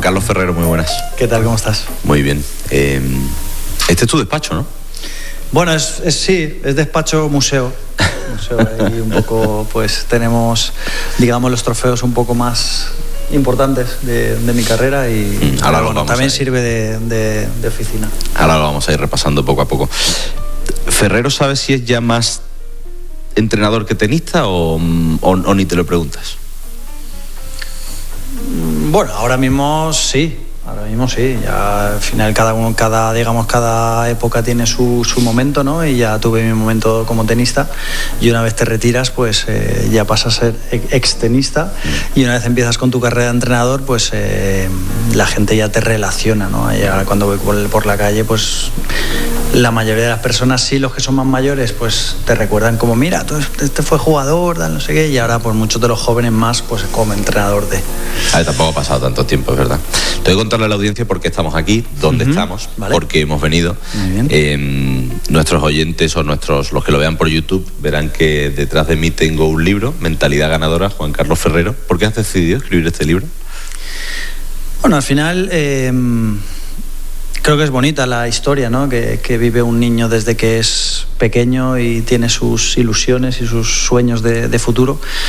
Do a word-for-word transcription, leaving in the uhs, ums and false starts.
Carlos Ferrero, muy buenas. ¿Qué tal? ¿Cómo estás? Muy bien. Eh, este es tu despacho, ¿no? Bueno, es, es sí, es despacho museo. museo ahí un poco, pues tenemos, digamos, los trofeos un poco más importantes de, de mi carrera y mm, ahora bueno, también sirve de, de, de oficina. Ahora lo vamos a ir repasando poco a poco. ¿Ferrero sabe si es ya más entrenador que tenista o, o, o ni te lo preguntas? Bueno, ahora mismo sí. Ahora mismo sí, ya al final cada uno, cada, digamos, cada época tiene su, su momento, ¿no? Y ya tuve mi momento como tenista y una vez te retiras, pues eh, ya pasas a ser ex tenista y una vez empiezas con tu carrera de entrenador, pues eh, la gente ya te relaciona, ¿no? Y ahora cuando voy por, por la calle, pues la mayoría de las personas sí, los que son más mayores, pues te recuerdan como, mira, tú, este fue jugador, no sé qué, y ahora pues muchos de los jóvenes más, pues como entrenador de... A ver, tampoco ha pasado tanto tiempo, es verdad. Te voy a contarle a la audiencia por qué estamos aquí, dónde uh-huh. estamos, ¿vale? Por qué hemos venido. Muy bien. Eh, nuestros oyentes o nuestros los que lo vean por YouTube verán que detrás de mí tengo un libro, Mentalidad Ganadora, Juan Carlos Ferrero. ¿Por qué has decidido escribir este libro? Bueno, al final... Eh... Creo que es bonita la historia, ¿no? Que, que vive un niño desde que es pequeño y tiene sus ilusiones y sus sueños de, de futuro